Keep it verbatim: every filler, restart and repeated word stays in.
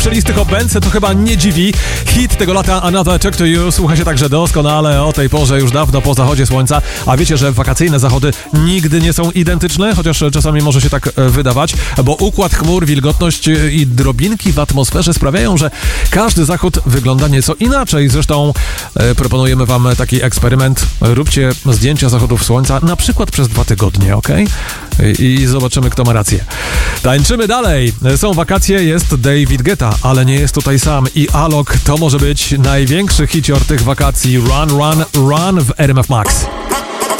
strzelistych o Bence to chyba nie dziwi. Hit tego lata Another Talk to You słucha się także doskonale o tej porze już dawno po zachodzie słońca. A wiecie, że wakacyjne zachody nigdy nie są identyczne, chociaż czasami może się tak wydawać, bo układ chmur, wilgotność i drobinki w atmosferze sprawiają, że każdy zachód wygląda nieco inaczej. Zresztą e, proponujemy wam taki eksperyment. Róbcie zdjęcia zachodów słońca na przykład przez dwa tygodnie, ok? I, i zobaczymy, kto ma rację. Tańczymy dalej. Są wakacje, jest David Guetta, ale nie jest tutaj sam. I Alok to może być największy hicior tych wakacji. Run, run, run w R M F Max.